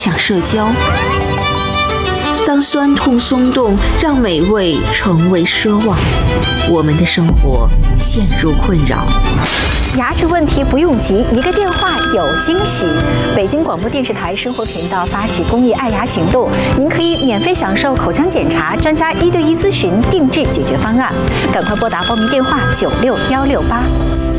想社交。当酸痛松动让美味成为奢望，我们的生活陷入困扰。 牙齿问题不用急，一个电话有惊喜。北京广播电视台生活频道发起公益爱牙行动，您可以免费享受口腔检查、专家1对1咨询、定制解决方案。赶快拨打报名电话96-168。